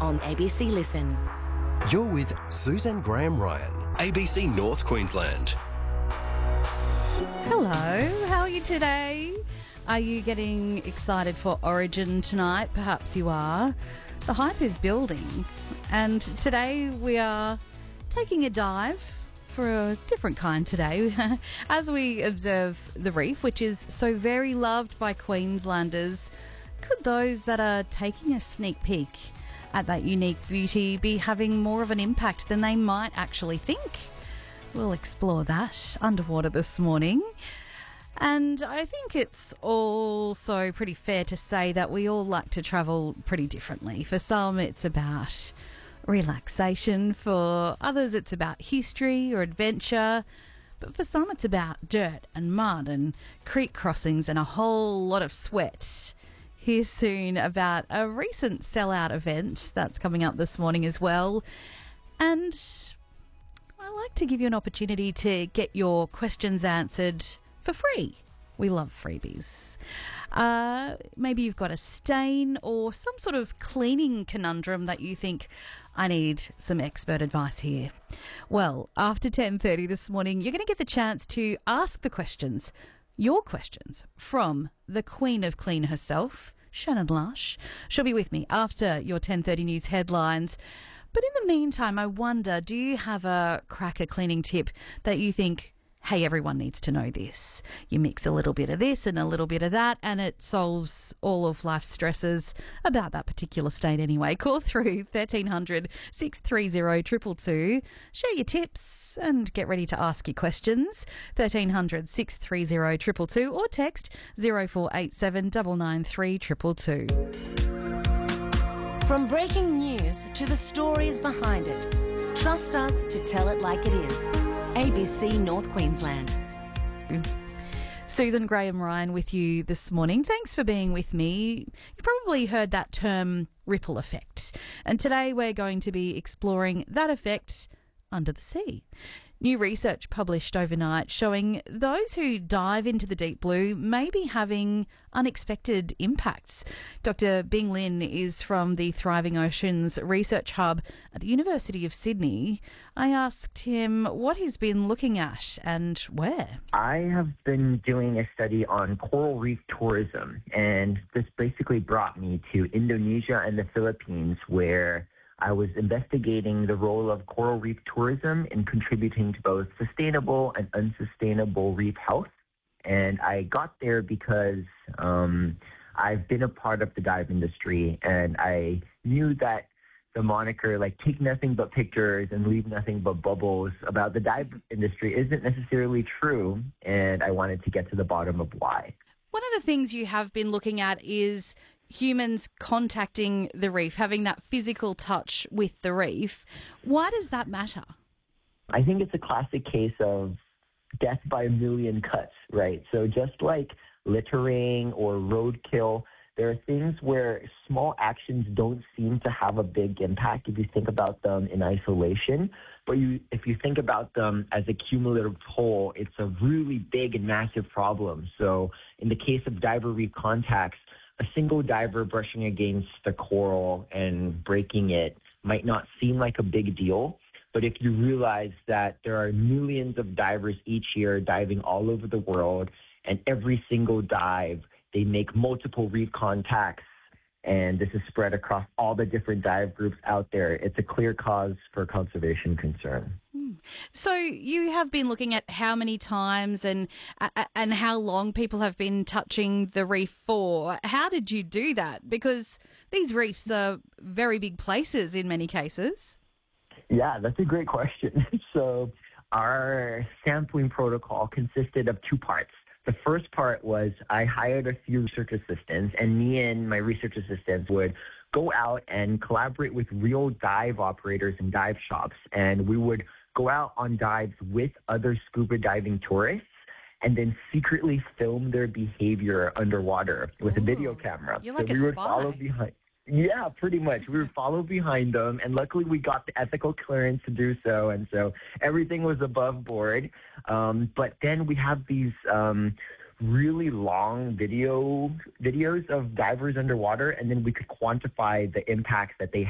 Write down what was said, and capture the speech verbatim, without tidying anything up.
on A B C Listen. You're with Susan Graham Ryan, A B C North Queensland. Hello, how are you today? Are you getting excited for Origin tonight? Perhaps you are. The hype is building, and today we are taking a dive for a different kind today as we observe the reef, which is so very loved by Queenslanders. Could those that are taking a sneak peek at that unique beauty be having more of an impact than they might actually think? We'll explore that underwater this morning. And I think it's also pretty fair to say that we all like to travel pretty differently. For some, it's about relaxation. For others, it's about history or adventure. But for some, it's about dirt and mud and creek crossings and a whole lot of sweat. Hear soon about a recent sellout event that's coming up this morning as well. And I like to give you an opportunity to get your questions answered for free. We love freebies. Uh, maybe you've got a stain or some sort of cleaning conundrum that you think, I need some expert advice here. Well, after ten thirty this morning, you're going to get the chance to ask the questions, your questions, from the Queen of Clean herself, Shannon Lush. She'll be with me after your ten thirty news headlines. But in the meantime, I wonder, do you have a cracker cleaning tip that you think, hey, everyone needs to know this? You mix a little bit of this and a little bit of that, and it solves all of life's stresses about that particular state anyway. Call through thirteen hundred, six three zero, two two two. Share your tips and get ready to ask your questions. thirteen hundred, six three zero, two two two or text zero four eight seven, nine nine three, two two two. From breaking news to the stories behind it, trust us to tell it like it is. A B C North Queensland. Susan Graham Ryan with you this morning. Thanks for being with me. You probably heard that term ripple effect. And today we're going to be exploring that effect under the sea. New research published overnight showing those who dive into the deep blue may be having unexpected impacts. Doctor Bing Lin is from the Thriving Oceans Research Hub at the University of Sydney. I asked him what he's been looking at and where. I have been doing a study on coral reef tourism, and this basically brought me to Indonesia and the Philippines, where I was investigating the role of coral reef tourism in contributing to both sustainable and unsustainable reef health. And I got there because um, I've been a part of the dive industry, and I knew that the moniker, like, take nothing but pictures and leave nothing but bubbles about the dive industry isn't necessarily true, and I wanted to get to the bottom of why. One of the things you have been looking at is humans contacting the reef, having that physical touch with the reef. Why does that matter? I think it's a classic case of death by a million cuts, right? So just like littering or roadkill, there are things where small actions don't seem to have a big impact if you think about them in isolation. But you, if you think about them as a cumulative whole, it's a really big and massive problem. So in the case of diver reef contacts, a single diver brushing against the coral and breaking it might not seem like a big deal. But if you realize that there are millions of divers each year diving all over the world, and every single dive, they make multiple reef contacts, and this is spread across all the different dive groups out there, it's a clear cause for conservation concern. So you have been looking at how many times and uh, and how long people have been touching the reef for. How did you do that? Because these reefs are very big places in many cases. Yeah, that's a great question. So our sampling protocol consisted of two parts. The first part was I hired a few research assistants, and me and my research assistants would go out and collaborate with real dive operators and dive shops, and we would go out on dives with other scuba diving tourists and then secretly film their behavior underwater with Ooh, a video camera. You're like so a we would spy. follow behind. Yeah, pretty much. We would follow behind them, and luckily we got the ethical clearance to do so, and so everything was above board. Um, but then we have these um, really long video videos of divers underwater, and then we could quantify the impacts that they